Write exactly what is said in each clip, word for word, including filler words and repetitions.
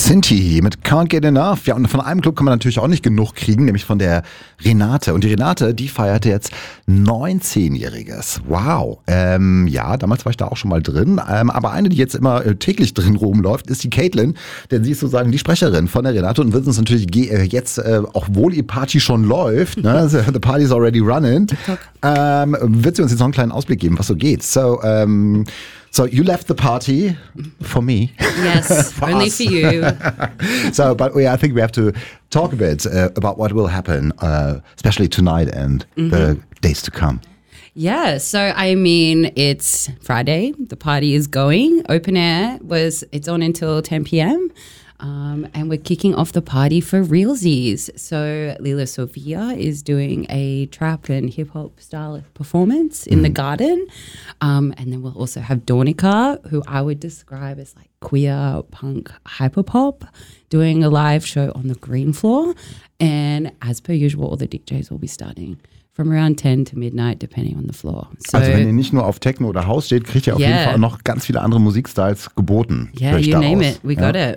Sinti mit Can't Get Enough. Ja, und von einem Club kann man natürlich auch nicht genug kriegen, nämlich von der Renate. Und die Renate, die feierte jetzt neunzehnjähriges. Wow. Ähm, ja, damals war ich da auch schon mal drin. Ähm, aber eine, die jetzt immer äh, täglich drin rumläuft, ist die Caitlin. Denn sie ist sozusagen die Sprecherin von der Renate und wird uns natürlich ge- äh, jetzt, äh, auch wohl die Party schon läuft, ne? The party's already running, ähm, wird sie uns jetzt noch einen kleinen Ausblick geben, was so geht. So, ähm, So you left the party for me. Yes, for only us. for you. So, but we, I think we have to talk a bit uh, about what will happen, uh, especially tonight and mm-hmm. the days to come. Yeah, so I mean, it's Friday. The party is going. Open air was it's on until ten p.m. Um, and we're kicking off the party for realsies. So Lila Sofia is doing a trap and hip hop style performance in mm. the garden. Um, and then we'll also have Dornica, who I would describe as like queer punk hyperpop, doing a live show on the green floor. And as per usual, all the D Js will be starting from around ten to midnight, depending on the floor. So, also wenn ihr nicht nur auf Techno oder House steht, kriegt ihr auf yeah. jeden Fall noch ganz viele andere Musikstyles geboten. Yeah, you name it. We got ja. it.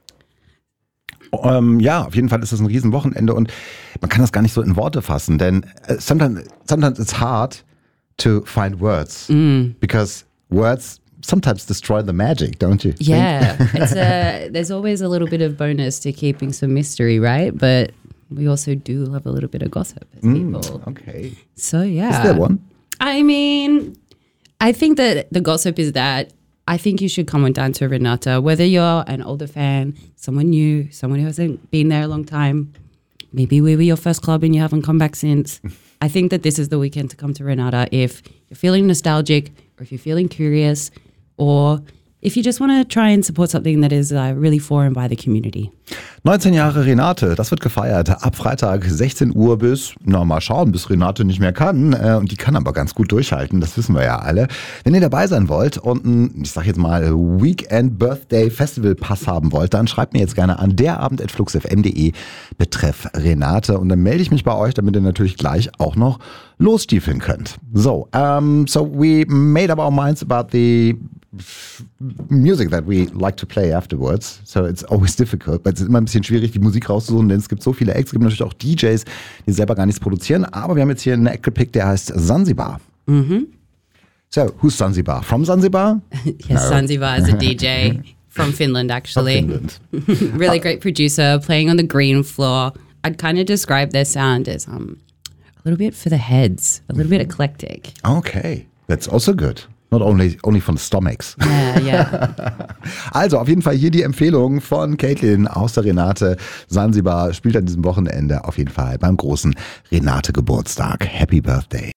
Ähm, ja, auf jeden Fall ist es ein Riesenwochenende und man kann das gar nicht so in Worte fassen, denn uh, sometimes, sometimes it's hard to find words mm. because words sometimes destroy the magic, don't you? Yeah, it's a, there's always a little bit of bonus to keeping some mystery, right? But we also do love a little bit of gossip as mm, people. Okay. So yeah. Is there one? I mean, I think that the gossip is that I think you should come on down to Renata, whether you're an older fan, someone new, someone who hasn't been there a long time. Maybe we were your first club and you haven't come back since. I think that this is the weekend to come to Renata if you're feeling nostalgic or if you're feeling curious or if you just want to try and support something that is uh, really for and by the community. neunzehn Jahre Renate, das wird gefeiert. Ab Freitag sechzehn Uhr bis, na mal schauen, bis Renate nicht mehr kann. Äh, und die kann aber ganz gut durchhalten, das wissen wir ja alle. Wenn ihr dabei sein wollt und ein, ich sag jetzt mal, Weekend Birthday Festival Pass haben wollt, dann schreibt mir jetzt gerne an derabend at fluxfm punkt de betreff Renate. Und dann melde ich mich bei euch, damit ihr natürlich gleich auch noch losstiefeln könnt. So, um, so we made up our minds about the music that we like to play afterwards. So it's always difficult, but es ist immer ein bisschen schwierig, die Musik rauszusuchen, denn es gibt so viele Acts, es gibt natürlich auch D Js, die selber gar nichts produzieren, aber wir haben jetzt hier einen Act gepickt, der heißt Zanzibar. Mhm. So, who's Zanzibar? From Zanzibar? Yes, No. Zanzibar is a D J from Finland, actually. From Finland. Really great producer, playing on the green floor. I'd kind of describe their sound as um, a little bit for the heads, a little bit eclectic. Okay, that's also good. Not only, only for the stomachs. Yeah, yeah. Also auf jeden Fall hier die Empfehlung von Caitlin aus der Renate. Zanzibar spielt an diesem Wochenende auf jeden Fall beim großen Renate-Geburtstag. Happy Birthday.